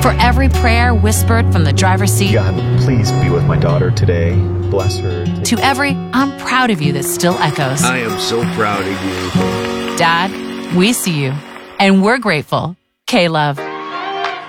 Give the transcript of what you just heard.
For every prayer whispered from the driver's seat, God, please be with my daughter today. Bless her. to every "I'm proud of you" that still echoes. I am so proud of you. Dad, we see you, and we're grateful. K-Love.